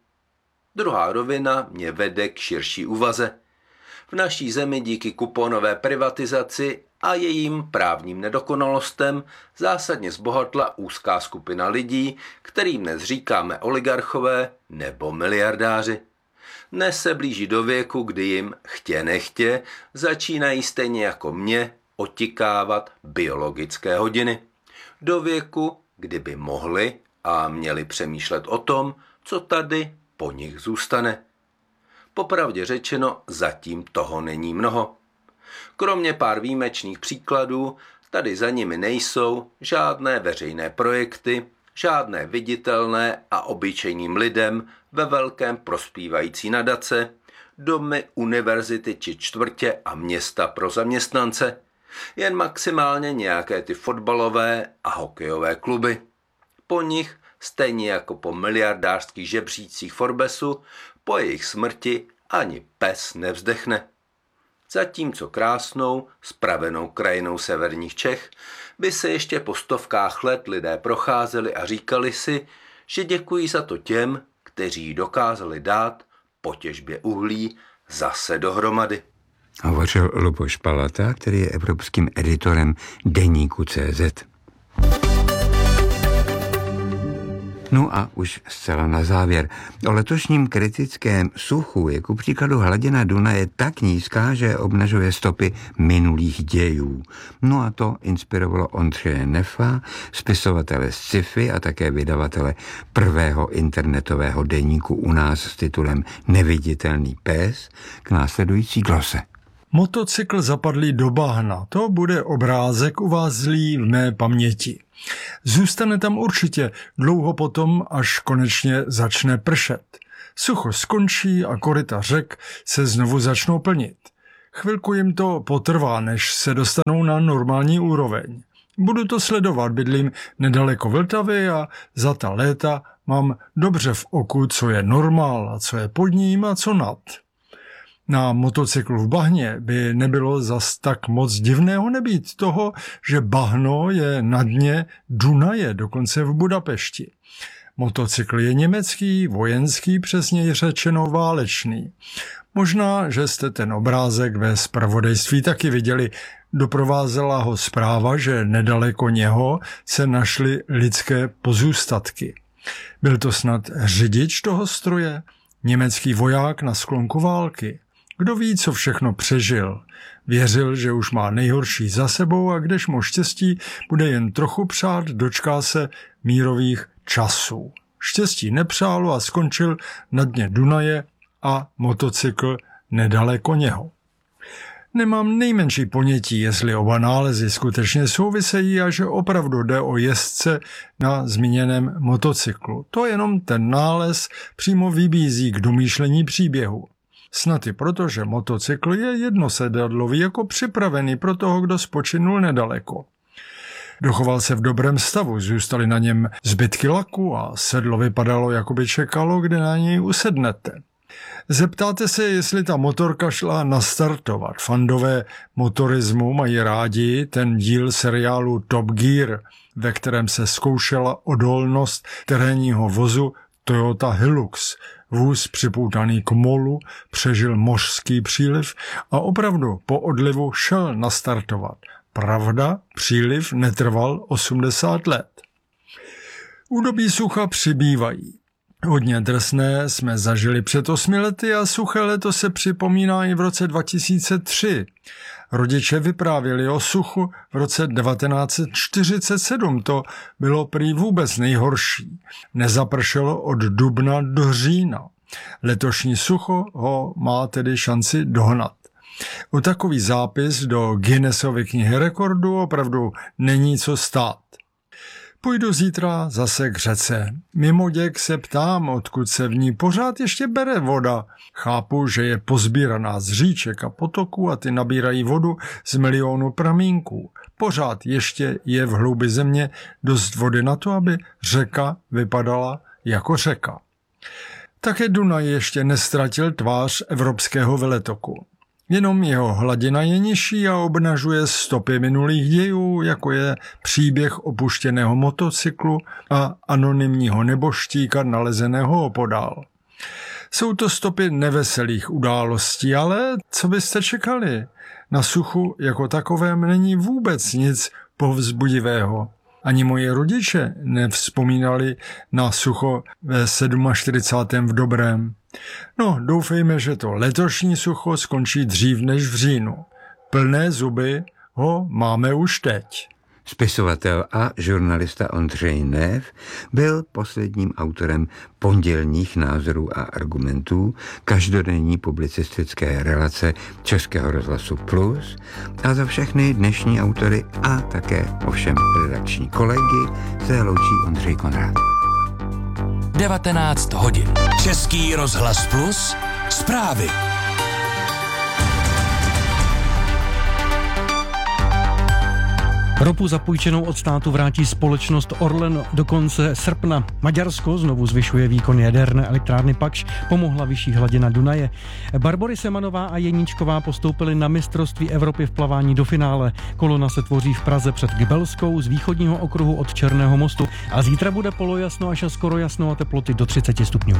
Druhá rovina mě vede k širší úvaze. V naší zemi díky kuponové privatizaci a jejím právním nedokonalostem zásadně zbohatla úzká skupina lidí, kterým dnes říkáme oligarchové nebo miliardáři. Dnes se blíží do věku, kdy jim chtě nechtě začínají stejně jako mě otikávat biologické hodiny. Do věku, kdy by mohli a měli přemýšlet o tom, co tady po nich zůstane. Popravdě řečeno, zatím toho není mnoho. Kromě pár výjimečných příkladů, tady za nimi nejsou žádné veřejné projekty, žádné viditelné a obyčejným lidem ve velkém prospívající nadace, domy, univerzity či čtvrtě a města pro zaměstnance, jen maximálně nějaké ty fotbalové a hokejové kluby. Po nich, stejně jako po miliardářských žebřících Forbesu, po jejich smrti ani pes nevzdechne. Zatímco krásnou, spravenou krajinou severních Čech by se ještě po stovkách let lidé procházeli a říkali si, že děkují za to těm, kteří ji dokázali dát po těžbě uhlí zase dohromady. Hovořil Luboš Palata, který je evropským editorem deníku CZ. No a už zcela na závěr. O letošním kritickém suchu je ku příkladu hladina Dunaje tak nízká, že obnažuje stopy minulých dějů. No a to inspirovalo Ondřeje Neffa, spisovatele z sci-fi a také vydavatele prvého internetového deníku u nás s titulem Neviditelný pes k následující glose. Motocykl zapadlý do bahna, to bude obrázek uvázlý v mé paměti. Zůstane tam určitě dlouho potom, až konečně začne pršet. Sucho skončí a koryta řek se znovu začnou plnit. Chvilku jim to potrvá, než se dostanou na normální úroveň. Budu to sledovat, bydlím nedaleko Vltavy a za ta léta mám dobře v oku, co je normál a co je pod ním a co nad. Na motocyklu v bahně by nebylo zas tak moc divného nebýt toho, že bahno je na dně Dunaje, dokonce v Budapešti. Motocykl je německý, vojenský, přesněji řečeno válečný. Možná, že jste ten obrázek ve zpravodajství taky viděli. Doprovázela ho zpráva, že nedaleko něho se našly lidské pozůstatky. Byl to snad řidič toho stroje? Německý voják na sklonku války. Kdo ví, co všechno přežil. Věřil, že už má nejhorší za sebou a když mu štěstí bude jen trochu přát, dočká se mírových časů. Štěstí nepřálo a skončil na dně Dunaje a motocykl nedaleko něho. Nemám nejmenší ponětí, jestli oba nálezy skutečně souvisejí a že opravdu jde o jezdce na zmíněném motocyklu. To jenom ten nález přímo vybízí k domýšlení příběhu. Snad i proto, že motocykl je jednosedadlový, jako připravený pro toho, kdo spočinul nedaleko. Dochoval se v dobrém stavu, zůstaly na něm zbytky laku a sedlo vypadalo, jako by čekalo, kde na něj usednete. Zeptáte se, jestli ta motorka šla nastartovat. Fandové motorismu mají rádi ten díl seriálu Top Gear, ve kterém se zkoušela odolnost terénního vozu Toyota Hilux. Vůz připoutaný k molu přežil mořský příliv a opravdu po odlivu šel nastartovat. Pravda, příliv netrval 80 let. Údobí sucha přibývají. Hodně drsné jsme zažili před 8 lety a suché leto se připomíná i v roce 2003. Rodiče vyprávěli o suchu v roce 1947, to bylo prý vůbec nejhorší. Nezapršelo od dubna do října. Letošní sucho ho má tedy šanci dohnat. O takový zápis do Guinnessovy knihy rekordů opravdu není co stát. Půjdu zítra zase k řece. Mimoděk se ptám, odkud se v ní pořád ještě bere voda. Chápu, že je pozbíraná z říček a potoků a ty nabírají vodu z milionu pramínků. Pořád ještě je v hloubi země dost vody na to, aby řeka vypadala jako řeka. Také Dunaj ještě nestratil tvář evropského veletoku. Jenom jeho hladina je nižší a obnažuje stopy minulých dějů, jako je příběh opuštěného motocyklu a anonymního neboštíka nalezeného opodál. Jsou to stopy neveselých událostí, ale co byste čekali? Na suchu jako takovém není vůbec nic povzbudivého. Ani moji rodiče nevzpomínali na sucho ve 47. v dobrém. No, doufejme, že to letošní sucho skončí dřív než v říjnu. Plné zuby ho máme už teď. Spisovatel a žurnalista Ondřej Neff byl posledním autorem pondělních názorů a argumentů každodenní publicistické relace Českého rozhlasu Plus a za všechny dnešní autory a také ovšem redakční kolegy se loučí Ondřej Konrád. 19 hodin. Český rozhlas Plus. Zprávy. Ropu zapůjčenou od státu vrátí společnost Orlen do konce srpna. Maďarsko znovu zvyšuje výkon jaderné elektrárny Pakš, pomohla vyšší hladina Dunaje. Barbory Semanová a Jeníčková postoupily na mistrovství Evropy v plavání do finále. Kolona se tvoří v Praze před Gibelskou z východního okruhu od Černého mostu a zítra bude polojasno až skoro jasno a teploty do 30 stupňů.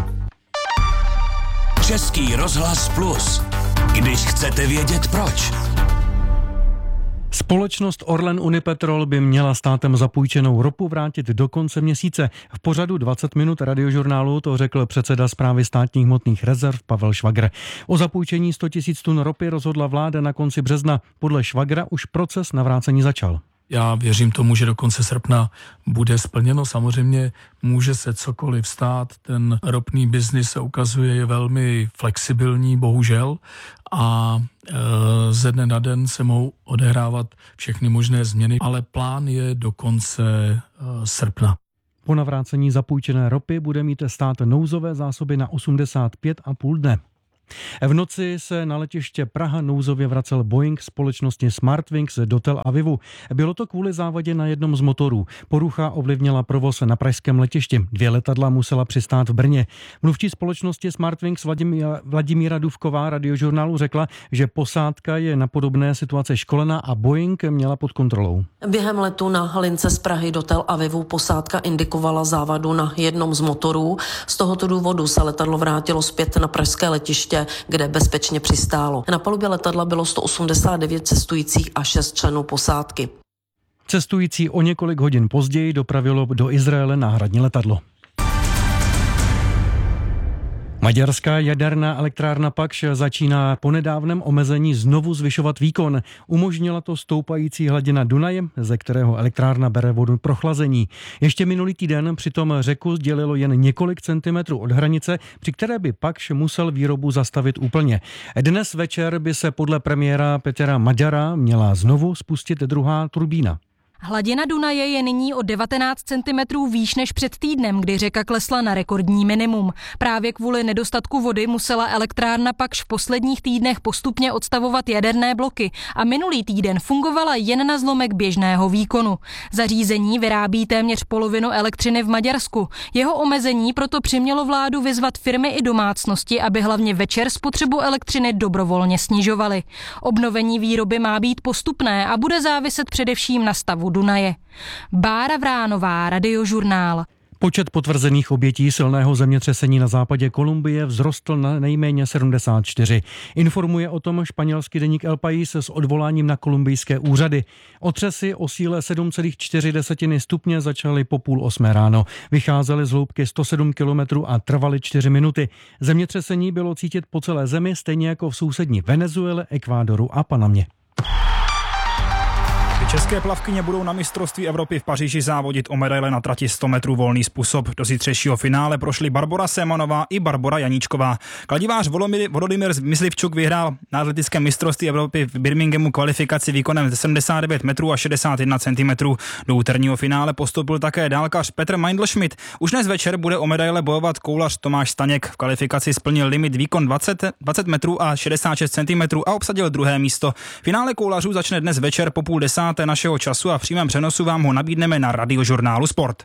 Český rozhlas Plus. Když chcete vědět proč. Společnost Orlen Unipetrol by měla státem zapůjčenou ropu vrátit do konce měsíce. V pořadu 20 minut radiožurnálu to řekl předseda Správy státních hmotných rezerv Pavel Švagr. O zapůjčení 100 000 tun ropy rozhodla vláda na konci března. Podle Švagra už proces navrácení začal. Já věřím tomu, že do konce srpna bude splněno. Samozřejmě může se cokoliv stát. Ten ropný biznis se ukazuje je velmi flexibilní, bohužel. A ze dne na den se mohou odehrávat všechny možné změny, ale plán je do konce srpna. Po navrácení zapůjčené ropy bude mít stát nouzové zásoby na 85,5 dne. V noci se na letiště Praha nouzově vracel Boeing společnosti Smartwings do Tel Avivu. Bylo to kvůli závadě na jednom z motorů. Porucha ovlivnila provoz na pražském letišti. 2 letadla musela přistát v Brně. Mluvčí společnosti Smartwings Vladimíra Dufková radiožurnálu řekla, že posádka je na podobné situace školena a Boeing měla pod kontrolou. Během letu na lince z Prahy do Tel Avivu posádka indikovala závadu na jednom z motorů. Z tohoto důvodu se letadlo vrátilo zpět na pražské letiště, kde bezpečně přistálo. Na palubě letadla bylo 189 cestujících a 6 členů posádky. Cestující o několik hodin později dopravilo do Izraele náhradní letadlo. Maďarská jaderná elektrárna Pakš začíná po nedávném omezení znovu zvyšovat výkon. Umožnila to stoupající hladina Dunaje, ze kterého elektrárna bere vodu pro chlazení. Ještě minulý týden přitom řeku dělilo jen několik centimetrů od hranice, při které by Pakš musel výrobu zastavit úplně. Dnes večer by se podle premiéra Petra Magyara měla znovu spustit druhá turbína. Hladina Dunaje je nyní o 19 cm výš než před týdnem, kdy řeka klesla na rekordní minimum. Právě kvůli nedostatku vody musela elektrárna Pakš v posledních týdnech postupně odstavovat jaderné bloky a minulý týden fungovala jen na zlomek běžného výkonu. Zařízení vyrábí téměř polovinu elektřiny v Maďarsku. Jeho omezení proto přimělo vládu vyzvat firmy i domácnosti, aby hlavně večer spotřebu elektřiny dobrovolně snižovaly. Obnovení výroby má být postupné a bude záviset především na stavu Dunaje. Bára Vránová, radiožurnál. Počet potvrzených obětí silného zemětřesení na západě Kolumbie vzrostl na nejméně 74. Informuje o tom španělský deník El País s odvoláním na kolumbijské úřady. Otřesy o síle 7,4 stupně začaly po 7:30 ráno. Vycházely z hloubky 107 kilometrů a trvaly 4 minuty. Zemětřesení bylo cítit po celé zemi, stejně jako v sousední Venezuele, Ekvádoru a Panamě. České plavkyně budou na mistrovství Evropy v Paříži závodit o medaile na trati 100 metrů volný způsob. Do zítřejšího finále prošly Barbora Semanová i Barbora Janíčková. Kladivář Volodymyr Myslivčuk vyhrál na atletickém mistrovství Evropy v Birminghamu kvalifikaci výkonem 79 metrů a 61 cm. Do úterního finále postoupil také dálkař Petr Meindl-Schmidt. Už dnes večer bude o medaile bojovat koulař Tomáš Staněk. V kvalifikaci splnil limit výkon 20 metrů a 66 cm a obsadil druhé místo. Finále koulařů začne dnes večer po 9:30 našeho času a v přímém přenosu vám ho nabídneme na radiožurnálu Sport.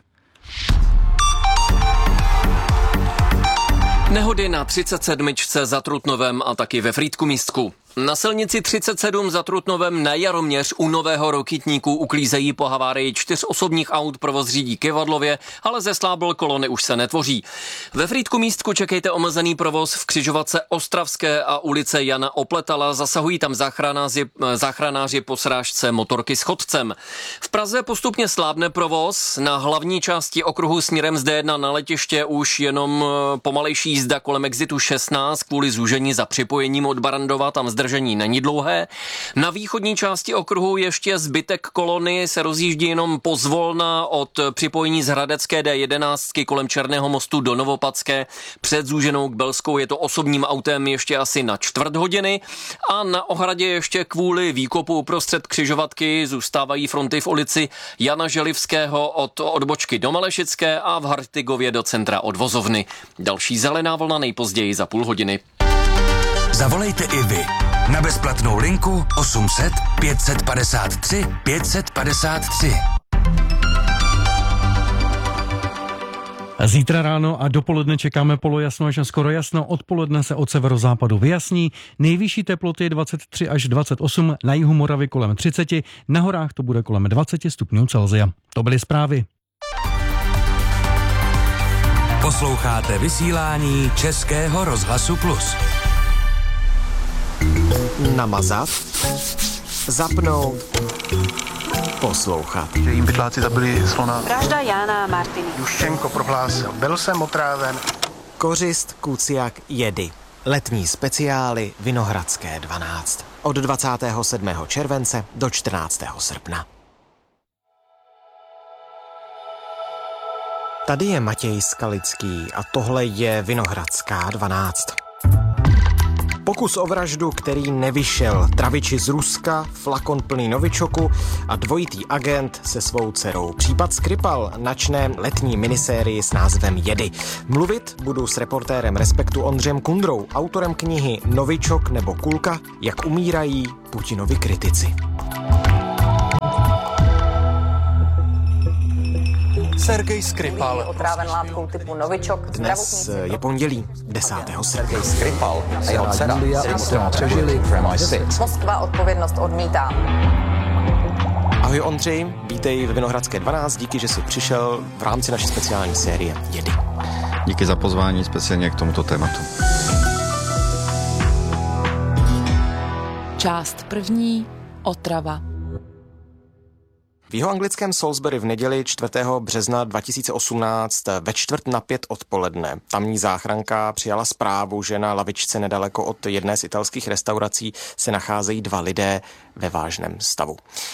Nehody na 37. za Trutnovem a taky ve Frýdku-Místku. Na silnici 37 za Trutnovem na Jaroměř u Nového Rokitníku uklízejí po havárii 4 osobních aut, provoz řídí Kyvadlově, ale ze slábl kolony už se netvoří. Ve Frýdku-Místku čekejte omezený provoz v křižovatce Ostravské a ulice Jana Opletala, zasahují tam záchranáři po srážce motorky s chodcem. V Praze postupně slábne provoz, na hlavní části okruhu směrem z D1 na letiště už jenom pomalejší jízda kolem exitu 16 kvůli zúžení za připojením od Barandova, tam zdržení není dlouhé. Na východní části okruhu ještě zbytek kolony se rozjíždí jenom pozvolna od připojení z Hradecké D11 kolem Černého mostu do Novopadské. Před zúženou k Belskou je to osobním autem ještě asi na 1/4 hodiny a na Ohradě ještě kvůli výkopu uprostřed křižovatky zůstávají fronty v ulici Jana Želivského od odbočky do Malešické a v Hartigově do centra od Vozovny. Další zelená vlna nejpozději za půl hodiny. Zavolejte i vy na bezplatnou linku 800 553 553. Zítra ráno a dopoledne čekáme polojasno až skoro jasno, odpoledne se od severozápadu vyjasní, nejvyšší teploty 23 až 28, na jihu Moravy kolem 30, na horách to bude kolem 20 stupňů Celsia. To byly zprávy. Posloucháte vysílání Českého rozhlasu Plus. Namazat, zapnout, poslouchat. Že jim pytláci zabili slona. Vražda Jána a Martiny. Juščenko prohlásil, byl jsem otráven. Kořist, kuciak, jedy. Letní speciály Vinohradské 12. Od 27. července do 14. srpna. Tady je Matěj Skalický a tohle je Vinohradská 12. Pokus o vraždu, který nevyšel. Traviči z Ruska, flakon plný novičoku a dvojitý agent se svou dcerou. Případ Skripal načne letní minisérii s názvem Jedy. Mluvit budu s reportérem Respektu Ondřejem Kundrou, autorem knihy Novičok nebo Kulka, jak umírají Putinovi kritici. Sergej Skripal. Otráven látkou typu novičok. Dnes je pondělí 10. srpna. Sergej Skripal a jeho dcera přežili v MI6. Moskva odpovědnost odmítá. Ahoj Ondřej, vítej ve Vinohradské 12, díky, že jsi přišel v rámci naší speciální série Jedy. Díky za pozvání, speciálně k tomuto tématu. Část první. Otrava. V jihoanglickém Salisbury v neděli 4. března 2018 ve 4:45 odpoledne tamní záchranka přijala zprávu, že na lavičce nedaleko od jedné z italských restaurací se nacházejí 2 lidé ve vážném stavu.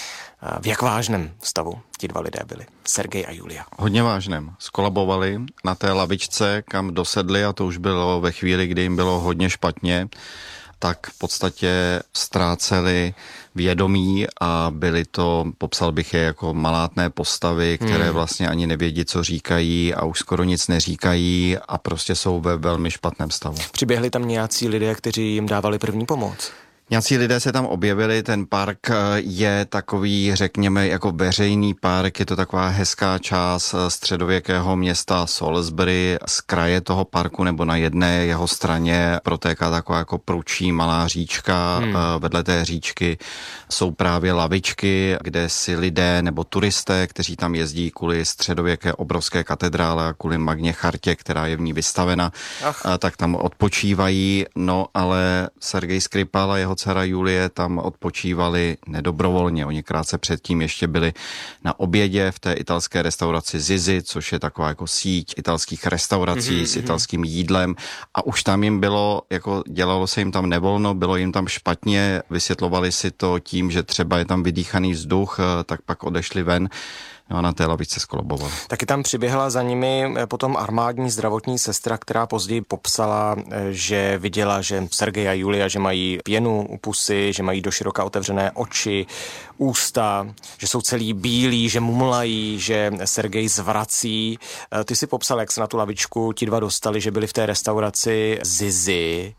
V jak vážném stavu ti 2 lidé byli? Sergej a Julia. Hodně vážném. Skolabovali na té lavičce, kam dosedli, a to už bylo ve chvíli, kdy jim bylo hodně špatně, tak v podstatě ztráceli vědomí a byly to, popsal bych je jako malátné postavy, které vlastně ani nevědí, co říkají a už skoro nic neříkají a prostě jsou ve velmi špatném stavu. Přiběhli tam nějací lidé, kteří jim dávali první pomoc? Nějací lidé se tam objevili, ten park je takový, řekněme, jako veřejný park, je to taková hezká část středověkého města Salisbury. Z kraje toho parku nebo na jedné jeho straně protéká taková jako prudší malá říčka. Vedle té říčky jsou právě lavičky, kde si lidé nebo turisté, kteří tam jezdí kvůli středověké obrovské katedrále a kvůli Magně Chartě, která je v ní vystavena, tak tam odpočívají. No ale Sergej Skripal a jeho dcera Julie tam odpočívali nedobrovolně. Oni krátce předtím ještě byli na obědě v té italské restauraci Zizi, což je taková jako síť italských restaurací s italským jídlem, a už tam jim bylo, jako dělalo se jim tam nevolno, bylo jim tam špatně, vysvětlovali si to tím, že třeba je tam vydýchaný vzduch, tak pak odešli ven. No a na té lavičce skolaboval. Taky tam přiběhla za nimi potom armádní zdravotní sestra, která později popsala, že viděla, že Sergej a Julia, že mají pěnu u pusy, že mají doširoka otevřené oči, ústa, že jsou celý bílí, že mumlají, že Sergej zvrací. Ty si popsal, jak se na tu lavičku ti 2 dostali, že byli v té restauraci Zizi,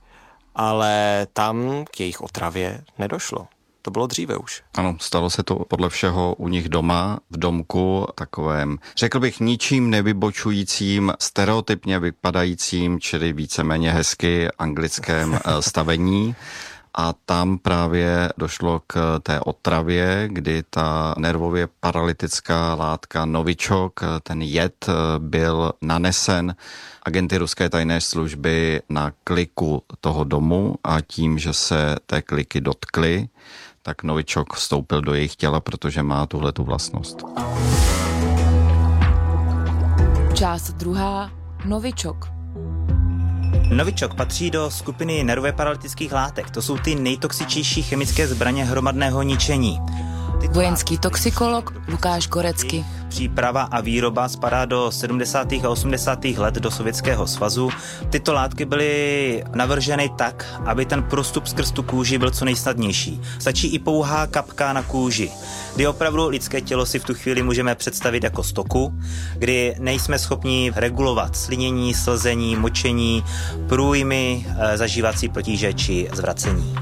ale tam k jejich otravě nedošlo. To bylo dříve už. Ano, stalo se to podle všeho u nich doma, v domku, takovém, řekl bych, ničím nevybočujícím, stereotypně vypadajícím, čili víceméně hezky anglickém stavení. A tam právě došlo k té otravě, kdy ta nervově paralytická látka novičok, ten jed, byl nanesen agenty ruské tajné služby na kliku toho domu, a tím, že se té kliky dotkli, tak novičok vstoupil do jejich těla, protože má tuhletu vlastnost. Část druhá. Novičok. Novičok patří do skupiny nervově paralytických látek. To jsou ty nejtoxičnější chemické zbraně hromadného ničení. Vojenský toxikolog Lukáš Gorecky. Příprava a výroba spadá do 70. a 80. let do Sovětského svazu. Tyto látky byly navrženy tak, aby ten prostup skrz tu kůži byl co nejsnadnější. Stačí i pouhá kapka na kůži, kdy opravdu lidské tělo si v tu chvíli můžeme představit jako stoku, kdy nejsme schopni regulovat slinění, slzení, močení, průjmy, zažívací potíže či zvracení.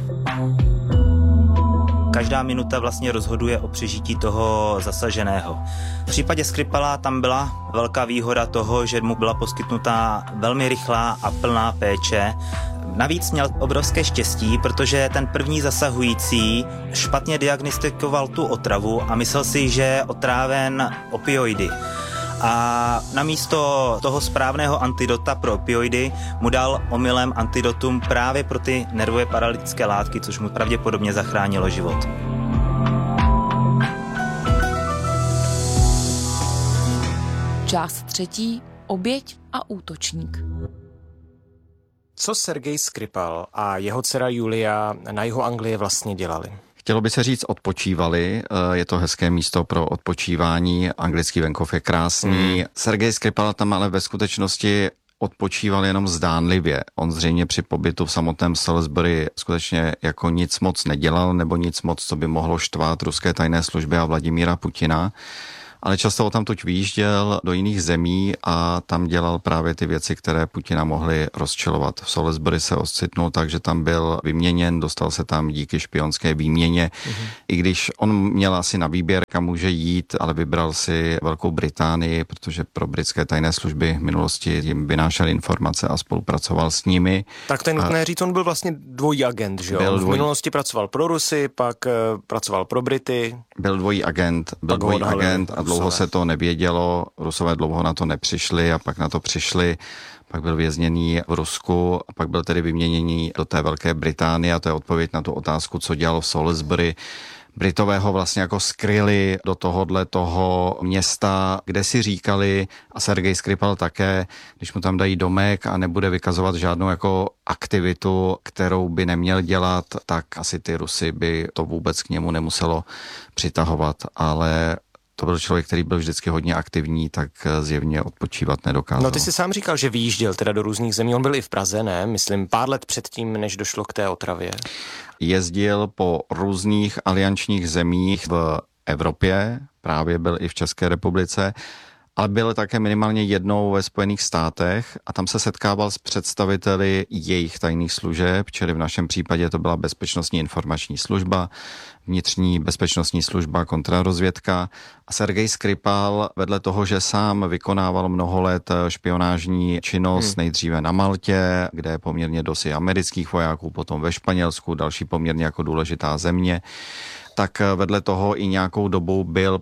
Každá minuta vlastně rozhoduje o přežití toho zasaženého. V případě Skripala tam byla velká výhoda toho, že mu byla poskytnuta velmi rychlá a plná péče. Navíc měl obrovské štěstí, protože ten první zasahující špatně diagnostikoval tu otravu a myslel si, že je otráven opioidy. A namísto toho správného antidota pro opioidy mu dal omylem antidotum právě pro ty nervové paralytické látky, což mu pravděpodobně zachránilo život. Část 3. Oběť a útočník. Co Sergej Skripal a jeho dcera Julia na jihu Anglie vlastně dělali? Chtělo by se říct odpočívali, je to hezké místo pro odpočívání, anglický venkov je krásný. Sergej Skripal tam ale ve skutečnosti odpočíval jenom zdánlivě. On zřejmě při pobytu v samotném Salisbury skutečně jako nic moc nedělal, nebo nic moc, co by mohlo štvát ruské tajné služby a Vladimíra Putina. Ale často odtamtud vyjížděl do jiných zemí a tam dělal právě ty věci, které Putina mohly rozčilovat. V Salisbury se ocitnul tak, že tam byl vyměněn, dostal se tam díky špionské výměně. I když on měl asi na výběr, kam může jít, ale vybral si Velkou Británii, protože pro britské tajné služby v minulosti jim vynášel informace a spolupracoval s nimi. Tak to je nutné říct, on byl vlastně dvojí agent, že jo? V minulosti pracoval pro Rusy, pak pracoval pro Brity. Byl dvojí agent, a dlouho se to nevědělo, Rusové dlouho na to nepřišli a pak na to přišli, pak byl vězněný v Rusku a pak byl tedy vyměněný do té Velké Británie a to je odpověď na tu otázku, co dělal v Salisbury. Britové ho vlastně jako skryli do toho města, kde si říkali, a Sergej Skripal také, když mu tam dají domek a nebude vykazovat žádnou jako aktivitu, kterou by neměl dělat, tak asi ty Rusy by to vůbec k němu nemuselo přitahovat, ale to byl člověk, který byl vždycky hodně aktivní, tak zjevně odpočívat nedokázal. No ty jsi sám říkal, že vyjížděl teda do různých zemí. On byl i v Praze, ne? Myslím pár let předtím, než došlo k té otravě. Jezdil po různých aliančních zemích v Evropě, právě byl i v České republice, ale byl také minimálně jednou ve Spojených státech a tam se setkával s představiteli jejich tajných služeb, čili v našem případě to byla Bezpečnostní informační služba, vnitřní bezpečnostní služba, kontrarozvědka. A Sergej Skripal vedle toho, že sám vykonával mnoho let špionážní činnost, nejdříve na Maltě, kde je poměrně dost amerických vojáků, potom ve Španělsku, další poměrně jako důležitá země, tak vedle toho i nějakou dobu byl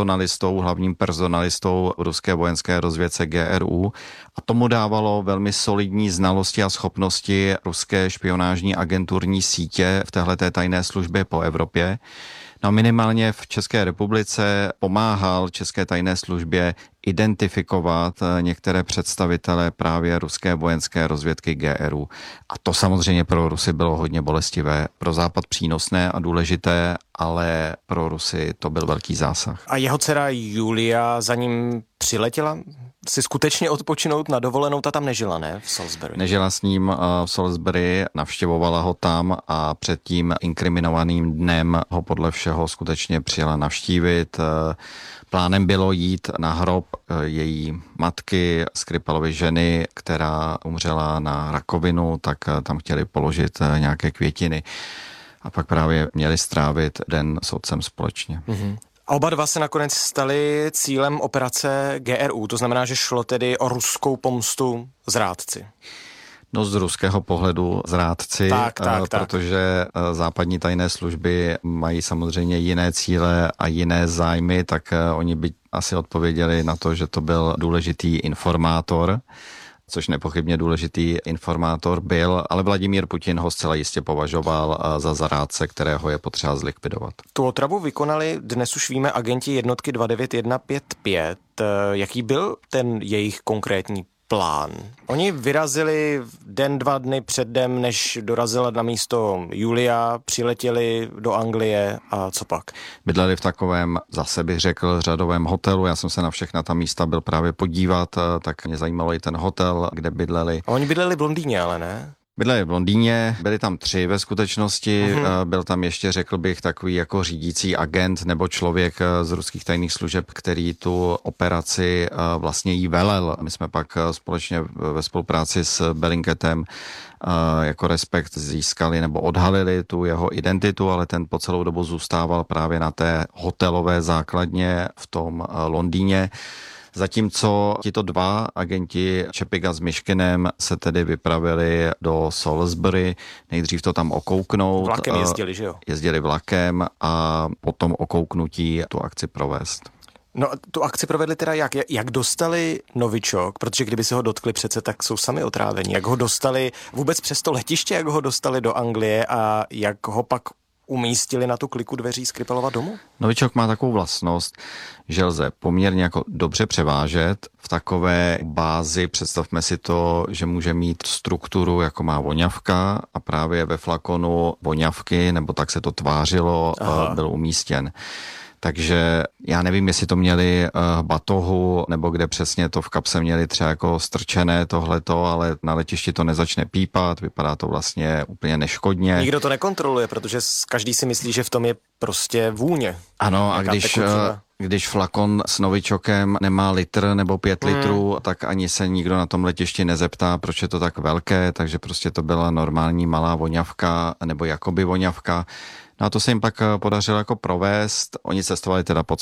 hlavním personalistou ruské vojenské rozvědce GRU a tomu dávalo velmi solidní znalosti a schopnosti ruské špionážní agenturní sítě v téhleté tajné službě po Evropě. No minimálně v České republice pomáhal České tajné službě identifikovat některé představitele právě ruské vojenské rozvědky GRU. A to samozřejmě pro Rusy bylo hodně bolestivé. Pro Západ přínosné a důležité, ale pro Rusy to byl velký zásah. A jeho dcera Julia za ním přiletěla si skutečně odpočinout na dovolenou, ta tam nežila, ne? V Salisbury. Nežila s ním v Salisbury, navštěvovala ho tam a před tím inkriminovaným dnem ho podle všeho skutečně přijela navštívit. Plánem bylo jít na hrob její matky, Skripalovy ženy, která umřela na rakovinu, tak tam chtěli položit nějaké květiny a pak právě měli strávit den s otcem společně. A oba dva se nakonec stali cílem operace GRU, to znamená, že šlo tedy o ruskou pomstu zrádci. No z ruského pohledu zrádci, protože západní tajné služby mají samozřejmě jiné cíle a jiné zájmy, tak oni by asi odpověděli na to, že to byl důležitý informátor, což nepochybně důležitý informátor byl, ale Vladimír Putin ho zcela jistě považoval za zrádce, kterého je potřeba zlikvidovat. Tu otravu vykonali, dnes už víme, agenti jednotky 29155. Jaký byl ten jejich konkrétní plán? Oni vyrazili den, 2 dny předem, než dorazila na místo Julia, přiletěli do Anglie a co pak? Bydleli v takovém, zase bych řekl, řadovém hotelu. Já jsem se na všechna ta místa byl právě podívat, tak mě zajímalo i ten hotel, kde bydleli. A oni bydleli v Londýně, ale ne? Bydleli v Londýně, byli tam 3 ve skutečnosti, byl tam ještě, řekl bych, takový jako řídící agent nebo člověk z ruských tajných služeb, který tu operaci vlastně jí velel. My jsme pak společně ve spolupráci s Bellingcatem jako Respekt získali nebo odhalili tu jeho identitu, ale ten po celou dobu zůstával právě na té hotelové základně v tom Londýně. Zatímco tito 2 agenti Čepiga s Myškinem se tedy vypravili do Salisbury, nejdřív to tam okouknout. Vlakem jezdili, že jo? Jezdili vlakem a potom okouknutí tu akci provést. No tu akci provedli teda jak? Jak dostali novičok, protože kdyby se ho dotkli přece, tak jsou sami otrávení. Jak ho dostali vůbec přes to letiště, jak ho dostali do Anglie a jak ho pak umístili na tu kliku dveří Skripalova domu? Novičok má takovou vlastnost, že lze poměrně jako dobře převážet v takové bázi. Představme si to, že může mít strukturu, jako má voňavka a právě ve flakonu voňavky, nebo tak se to tvářilo, byl umístěn. Takže já nevím, jestli to měli batohu, nebo kde přesně to v kapse měli třeba jako strčené tohleto, ale na letišti to nezačne pípat, vypadá to vlastně úplně neškodně. Nikdo to nekontroluje, protože každý si myslí, že v tom je prostě vůně. Ano, a když flakon s novičokem nemá litr nebo 5 litrů, tak ani se nikdo na tom letišti nezeptá, proč je to tak velké, takže prostě to byla normální malá voňavka, nebo jakoby voňavka. No a to se jim pak podařilo jako provést. Oni cestovali teda po